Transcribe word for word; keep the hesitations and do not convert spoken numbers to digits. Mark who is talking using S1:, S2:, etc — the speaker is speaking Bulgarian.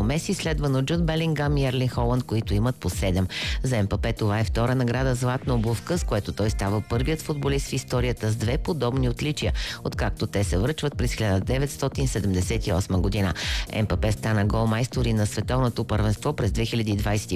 S1: Лионел Меси, следван от Джуд Белингам и Ерлин Холанд, които имат по седем. За Ембапе това е втора награда златна обувка, с което той става първият футболист в историята с две подобни отличия, откакто те се връчват през хиляда деветстотин седемдесет и осма година. Ембапе стана голмайстор и на световното първенство през две хиляди и двадесет